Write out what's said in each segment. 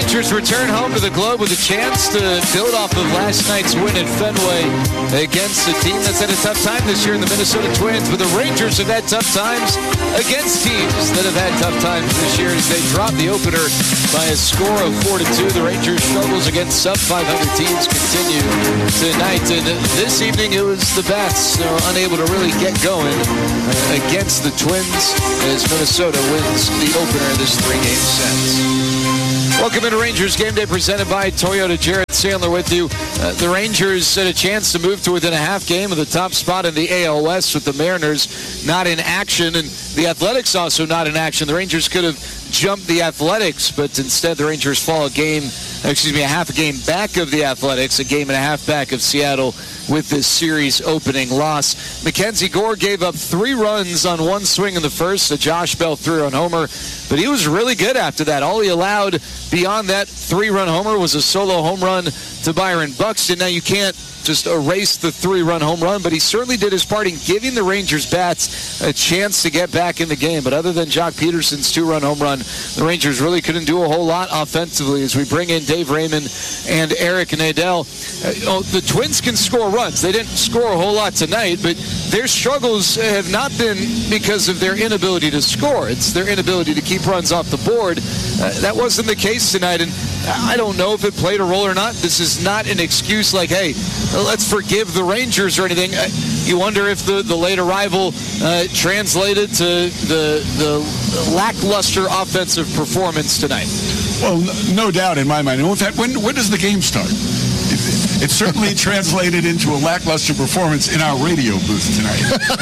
Rangers return home to the Globe with a chance to build off of last night's win at Fenway against a team that's had a tough time this year in the Minnesota Twins. But the Rangers have had tough times against teams that have had tough times this year as they drop the opener by a score of 4-2. The Rangers' struggles against sub-500 teams continue tonight. And this evening it was the Bats unable to really get going against the Twins as Minnesota wins the opener of this 3-game set. Welcome into Rangers Game Day presented by Toyota. Jared Sandler with you. The Rangers had a chance to move to within a half game of the top spot in the AL West with the Mariners not in action and the Athletics also not in action. The Rangers could have jumped the Athletics, but instead the Rangers fall a half a game back of the Athletics, a game and a half back of Seattle with this series opening loss. Mackenzie Gore gave up 3 runs on one swing in the first, a Josh Bell 3-run homer, but he was really good after that. All he allowed beyond that 3-run homer was a solo home run to Byron Buxton. Now you can't just erase the 3-run home run, but he certainly did his part in giving the Rangers bats a chance to get back in the game. But other than Jock Peterson's 2-run home run, the Rangers really couldn't do a whole lot offensively as we bring in Dave Raymond and Eric Nadel. The Twins can score runs. They didn't score a whole lot tonight, but their struggles have not been because of their inability to score. It's their inability to keep runs off the board. That wasn't the case tonight, and I don't know if it played a role or not. This is not an excuse like, hey, let's forgive the Rangers or anything. You wonder if the late arrival translated to the lackluster offensive performance tonight. Well, no doubt in my mind. In fact, when does the game start? It certainly translated into a lackluster performance in our radio booth tonight.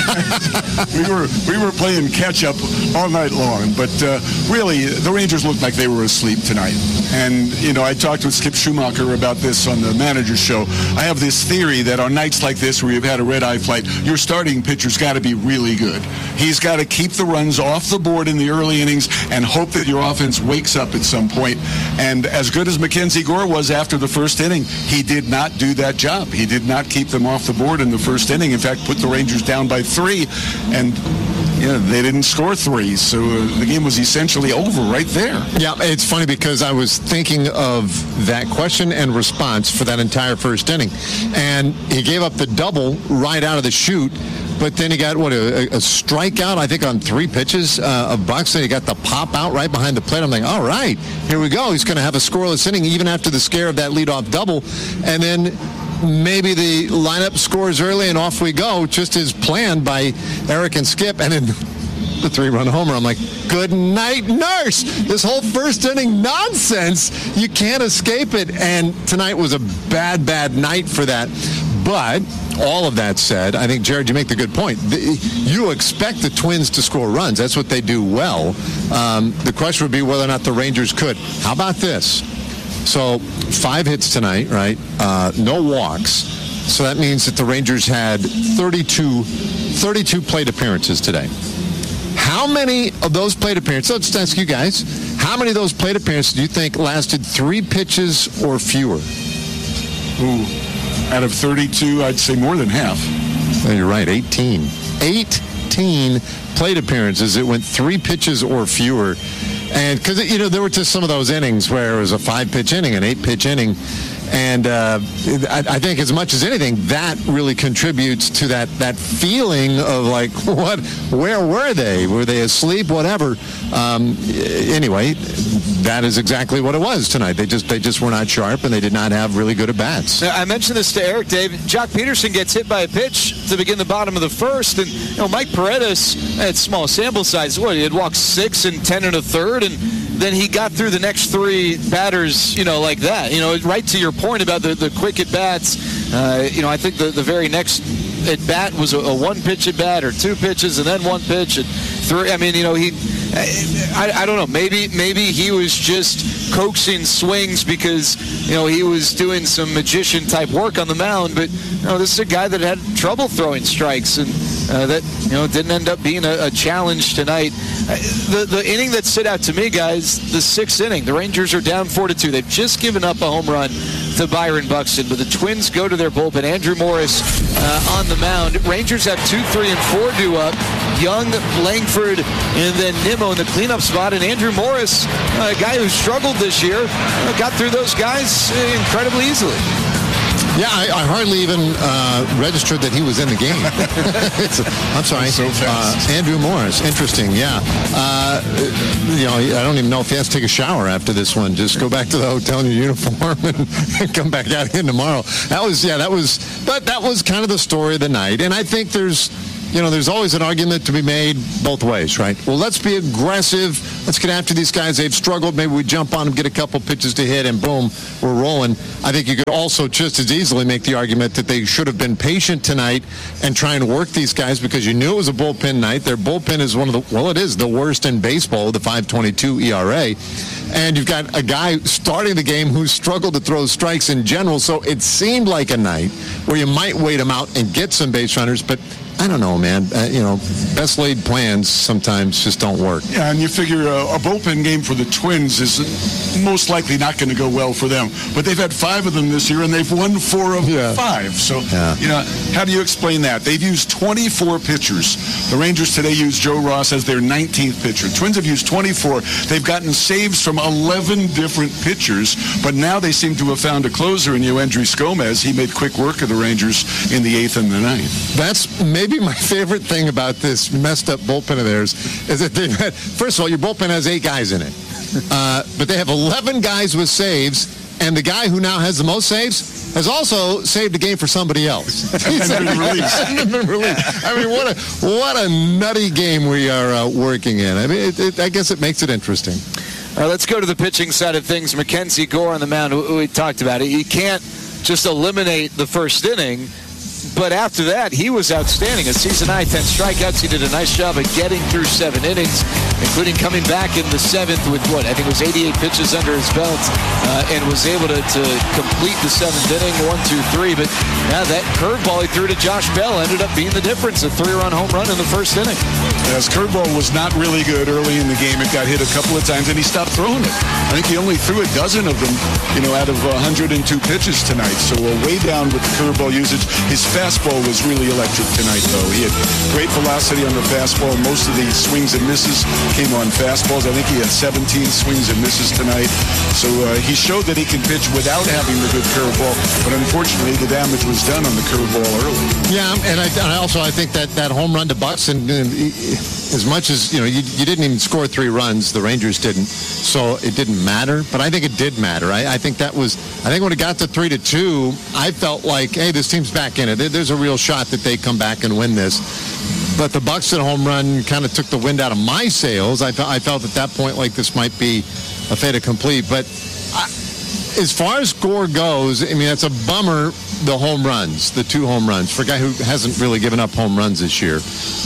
we were playing catch-up all night long, but really, the Rangers looked like they were asleep tonight. And, I talked with Skip Schumacher about this on the manager's show. I have this theory that on nights like this where you've had a red-eye flight, your starting pitcher's got to be really good. He's got to keep the runs off the board in the early innings and hope that your offense wakes up at some point. And as good as Mackenzie Gore was after the first inning, he did not do that job. He did not keep them off the board in the first inning. In fact, put the Rangers down by 3, and they didn't score 3, so the game was essentially over right there. Yeah, it's funny because I was thinking of that question and response for that entire first inning, and he gave up the double right out of the chute. But then he got, a strikeout, I think, on 3 pitches of Buxton. He got the pop out right behind the plate. I'm like, all right, here we go. He's going to have a scoreless inning even after the scare of that leadoff double. And then maybe the lineup scores early and off we go, just as planned by Eric and Skip. And then the 3-run homer. I'm like, good night, nurse. This whole first inning nonsense, you can't escape it. And tonight was a bad, bad night for that. But all of that said, I think, Jared, you make the good point. You expect the Twins to score runs. That's what they do well. The question would be whether or not the Rangers could. How about this? So 5 hits tonight, right? No walks. So that means that the Rangers had 32 plate appearances today. How many of those plate appearances, let's just ask you guys, how many of those plate appearances do you think lasted 3 pitches or fewer? Ooh. Out of 32, I'd say more than half. Oh, you're right, 18. 18 plate appearances. It went 3 pitches or fewer. And because, there were just some of those innings where it was a 5-pitch inning, an 8-pitch inning. And I think as much as anything, that really contributes to that feeling of like, where were they? Were they asleep? Whatever. Anyway, that is exactly what it was tonight. They just were not sharp, and they did not have really good at-bats. I mentioned this to Eric, Dave. Jock Peterson gets hit by a pitch to begin the bottom of the first, and Mike Paredes had small sample size. He had walked 6 and 10 and a third, and then he got through the next 3 batters, like that. Right to your point about the quick at-bats. I think the very next at-bat was a 1-pitch at-bat or 2 pitches and then 1 pitch and 3. I mean, I don't know. Maybe he was just coaxing swings because, he was doing some magician-type work on the mound. But, this is a guy that had trouble throwing strikes and that, didn't end up being a challenge tonight. The inning that stood out to me, guys, the 6th inning. The Rangers are down 4-2. They've just given up a home run to Byron Buxton, but the Twins go to their bullpen. Andrew Morris on the mound. Rangers have 2, 3, and 4 due up. Young, Langford, and then Nimmo Nimmo in the cleanup spot, and Andrew Morris, a guy who struggled this year, got through those guys incredibly easily. Yeah, I hardly even registered that he was in the game. I'm sorry. So fast. Andrew Morris. Interesting, yeah. I don't even know if he has to take a shower after this one. Just go back to the hotel in your uniform and come back out again tomorrow. That was kind of the story of the night. And I think there's always an argument to be made both ways, right? Well, let's be aggressive. Let's get after these guys. They've struggled. Maybe we jump on them, get a couple pitches to hit, and boom, we're rolling. I think you could also just as easily make the argument that they should have been patient tonight and try and work these guys because you knew it was a bullpen night. Their bullpen is it is the worst in baseball, the 5.22 ERA. And you've got a guy starting the game who struggled to throw strikes in general, so it seemed like a night where you might wait him out and get some base runners, but I don't know, man. Best laid plans sometimes just don't work. Yeah, and you figure a bullpen game for the Twins is most likely not going to go well for them. But they've had 5 of them this year, and they've won 4 of 5. So, how do you explain that? They've used 24 pitchers. The Rangers today used Joe Ross as their 19th pitcher. Twins have used 24. They've gotten saves from 11 different pitchers, but now they seem to have found a closer in Yoendrys Gomez. He made quick work of the Rangers in the 8th and the 9th. That's maybe my favorite thing about this messed up bullpen of theirs is that they've had, first of all, your bullpen has 8 guys in it. But they have 11 guys with saves, and the guy who now has the most saves has also saved a game for somebody else. He's been released. I mean, what a nutty game we are working in. I mean, I guess it makes it interesting. All right, let's go to the pitching side of things. Mackenzie Gore on the mound. We talked about it. You can't just eliminate the first inning. But after that, he was outstanding. A season high, 10 strikeouts. He did a nice job of getting through 7 innings, including coming back in the 7th with I think it was 88 pitches under his belt, and was able to complete the 7th inning, 1, 2, 3. But that curveball he threw to Josh Bell ended up being the difference, a 3-run home run in the first inning. His curveball was not really good early in the game. It got hit a couple of times, and he stopped throwing it. I think he only threw a dozen of them, out of 102 pitches tonight. So way down with the curveball usage. His fastball was really electric tonight, though. He had great velocity on the fastball. Most of the swings and misses came on fastballs. I think he had 17 swings and misses tonight. So he showed that he can pitch without having the good curveball. But unfortunately, the damage was done on the curveball early. Yeah, and I think that home run to Buxton, as much as, you didn't even score 3 runs, the Rangers didn't. So it didn't matter. But I think it did matter. I think when it got to 3-2, I felt like, hey, this team's back in it. There's a real shot that they come back and win this. But the Buxton home run kind of took the wind out of my sails. I felt at that point like this might be a fait accompli. But as far as Gore goes, I mean, it's a bummer, the home runs, the 2 home runs, for a guy who hasn't really given up home runs this year.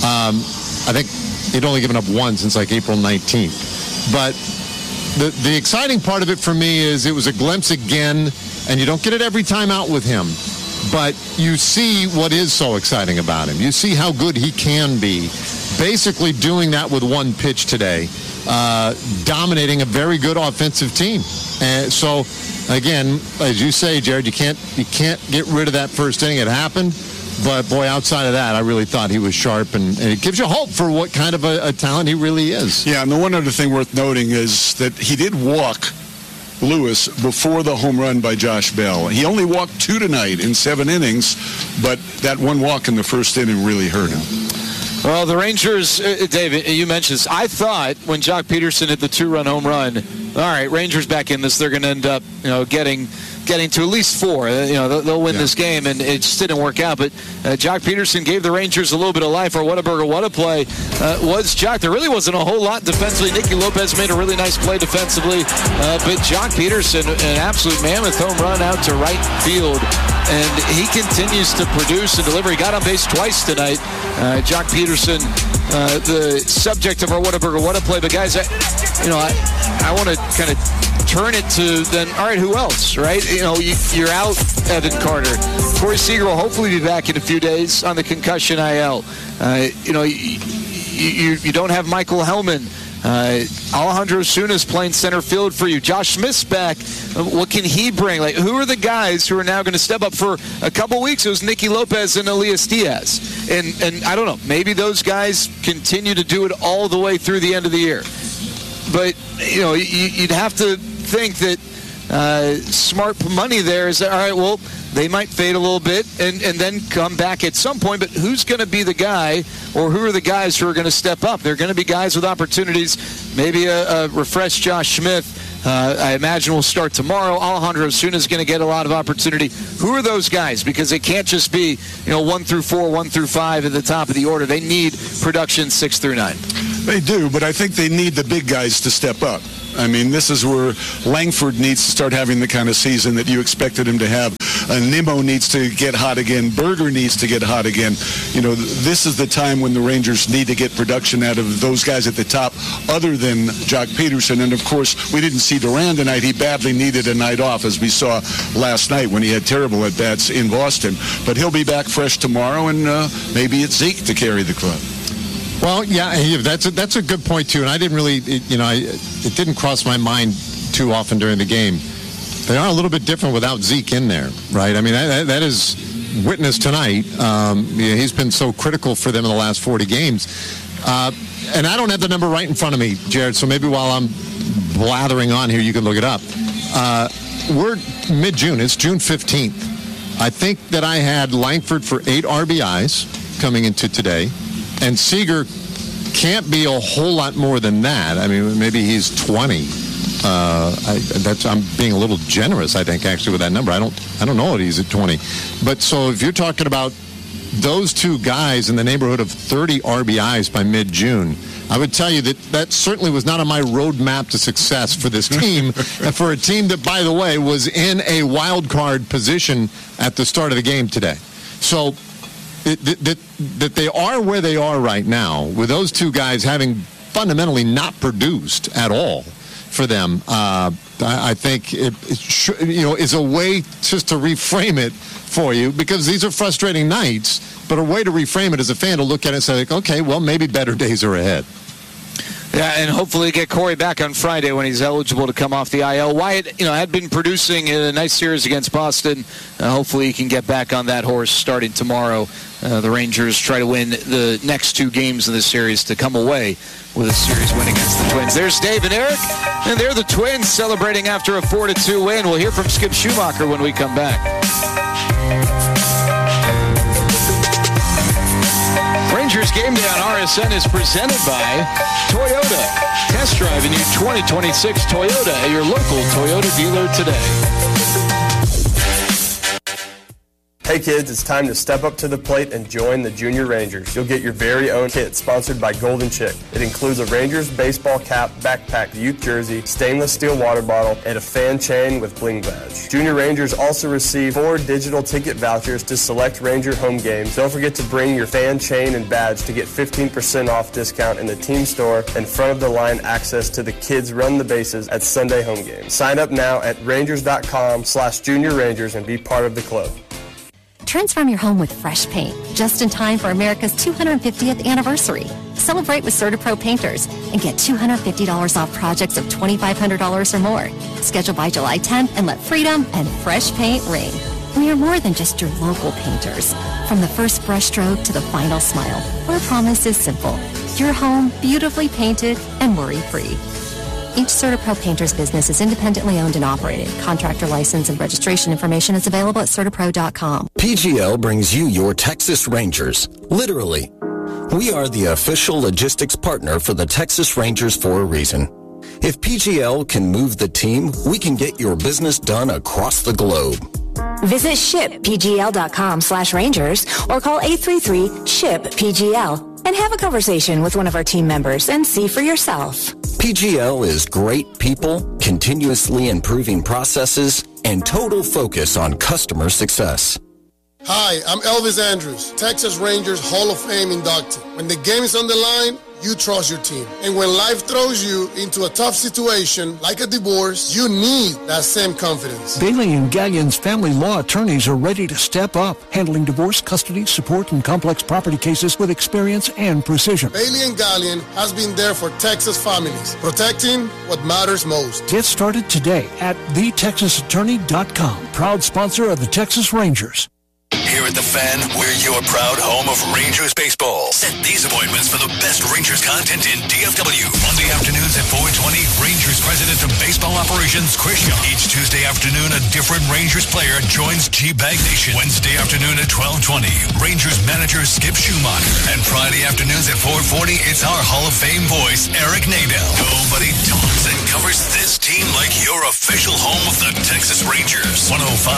I think he'd only given up 1 since like April 19th. But the exciting part of it for me is it was a glimpse again, and you don't get it every time out with him. But you see what is so exciting about him. You see how good he can be. Basically doing that with 1 pitch today, dominating a very good offensive team. And so, again, as you say, Jared, you can't get rid of that first inning. It happened. But, boy, outside of that, I really thought he was sharp, and it gives you hope for what kind of a talent he really is. Yeah, and the one other thing worth noting is that he did walk Lewis before the home run by Josh Bell. He only walked 2 tonight in 7 innings, but that 1 walk in the first inning really hurt him. Well, the Rangers, David, you mentioned this. I thought when Jock Peterson hit the 2-run home run, all right, Rangers back in this, they're going to end up, getting to at least 4. They'll win this game, and it just didn't work out. But Jock Peterson gave the Rangers a little bit of life. Or Whataburger, what a play was Jock. There really wasn't a whole lot defensively. Nicky Lopez made a really nice play defensively. But Jock Peterson, an absolute mammoth home run out to right field. And he continues to produce and deliver. He got on base twice tonight. Jock Peterson, the subject of our Whataburger, what a play. But guys, I want to kind of turn it to then, all right, who else, right? You're out Evan Carter. Corey Seager will hopefully be back in a few days on the concussion IL. You don't have Michael Hellman. Alejandro Zuna's playing center field for you. Josh Smith's back. What can he bring? Like, who are the guys who are now going to step up? For a couple weeks, it was Nicky Lopez and Elias Diaz. And I don't know, maybe those guys continue to do it all the way through the end of the year. But, you'd have to think that smart money there is, all right, well, they might fade a little bit and then come back at some point, but who's going to be the guy, or who are the guys who are going to step up? They're going to be guys with opportunities.Maybe a refreshed Josh Smith, I imagine, will start tomorrow. Alejandro Zuna is going to get a lot of opportunity. Who are those guys? Because it can't just be 1 through 4, 1 through 5 at the top of the order. They need production 6 through 9. They do, but I think they need the big guys to step up. I mean, this is where Langford needs to start having the kind of season that you expected him to have. Nimmo needs to get hot again. Berger needs to get hot again. This is the time when the Rangers need to get production out of those guys at the top, other than Jock Peterson. And, of course, we didn't see Duran tonight. He badly needed a night off, as we saw last night when he had terrible at-bats in Boston. But he'll be back fresh tomorrow, and maybe it's Zeke to carry the club. Well, yeah, that's a good point, too. And I didn't really, it didn't cross my mind too often during the game. They are a little bit different without Zeke in there, right? I mean, that is witnessed tonight. He's been so critical for them in the last 40 games. And I don't have the number right in front of me, Jared, so maybe while I'm blathering on here, you can look it up. We're mid-June. It's June 15th. I think that I had Langford for 8 RBIs coming into today. And Seager can't be a whole lot more than that. I mean, maybe he's 20. I'm being a little generous, I think, actually, with that number. I don't know what he's at 20. But so if you're talking about those two guys in the neighborhood of 30 RBIs by mid-June, I would tell you that certainly was not on my roadmap to success for this team, and for a team that, by the way, was in a wild card position at the start of the game today. So that they are where they are right now, with those two guys having fundamentally not produced at all for them, I think it is a way just to reframe it for you, because these are frustrating nights, but a way to reframe it as a fan to look at it and say, okay, well, maybe better days are ahead. Yeah, and hopefully get Corey back on Friday when he's eligible to come off the IL. Wyatt, had been producing in a nice series against Boston. Hopefully he can get back on that horse starting tomorrow. The Rangers try to win the next 2 games of the series to come away with a series win against the Twins. There's Dave and Eric, and they're the Twins celebrating after a 4-2 win. We'll hear from Skip Schumacher when we come back. Rangers Game Day on RSN is presented by Toyota. Test drive a new 2026 Toyota at your local Toyota dealer today. Hey kids, it's time to step up to the plate and join the Junior Rangers. You'll get your very own kit sponsored by Golden Chick. It includes a Rangers baseball cap, backpack, youth jersey, stainless steel water bottle, and a fan chain with bling badge. Junior Rangers also receive 4 digital ticket vouchers to select Ranger home games. Don't forget to bring your fan chain and badge to get 15% off discount in the team store and front of the line access to the Kids Run the Bases at Sunday home games. Sign up now at Rangers.com/Junior Rangers and be part of the club. Transform your home with fresh paint, just in time for America's 250th anniversary. Celebrate with CertaPro Painters and get $250 off projects of $2,500 or more. Schedule by July 10th and let freedom and fresh paint ring. We are more than just your local painters. From the first brushstroke to the final smile, our promise is simple. Your home beautifully painted and worry-free. Each CertaPro Painters business is independently owned and operated. Contractor license and registration information is available at CertaPro.com. PGL brings you your Texas Rangers, literally. We are the official logistics partner for the Texas Rangers for a reason. If PGL can move the team, we can get your business done across the globe. Visit shippgl.com/Rangers or call 833-SHIP-PGL and have a conversation with one of our team members and see for yourself. PGL is great people, continuously improving processes, and total focus on customer success. Hi, I'm Elvis Andrews, Texas Rangers Hall of Fame inductee. When the game is on the line, you trust your team. And when life throws you into a tough situation, like a divorce, you need that same confidence. Bailey and Gallion's family law attorneys are ready to step up, handling divorce, custody, support, and complex property cases with experience and precision. Bailey and Gallion has been there for Texas families, protecting what matters most. Get started today at thetexasattorney.com, proud sponsor of the Texas Rangers. Here at The Fan, we're your proud home of Rangers baseball. Set these appointments for the best Rangers content in DFW. Monday afternoons at 4:20, Rangers President of Baseball Operations, Chris Young. Each Tuesday afternoon, a different Rangers player joins G-Bag Nation. Wednesday afternoon at 12:20, Rangers manager Skip Schumacher. And Friday afternoons at 4:40, it's our Hall of Fame voice, Eric Nadel. Nobody talks and covers this team like your official home of the Texas Rangers. 105.